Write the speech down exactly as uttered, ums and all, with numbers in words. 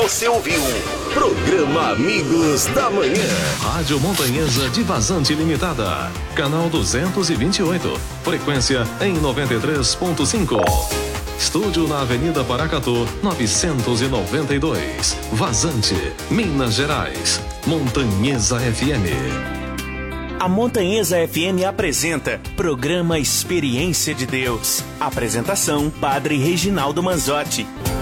Você ouviu Programa Amigos da Manhã. Rádio Montanhesa de Vazante Limitada. Canal duzentos e vinte e oito. Frequência em noventa e três ponto cinco. Estúdio na Avenida Paracatu, novecentos e noventa e dois. Vazante, Minas Gerais. Montanhesa F M. A Montanhesa F M apresenta Programa Experiência de Deus. Apresentação: Padre Reginaldo Manzotti.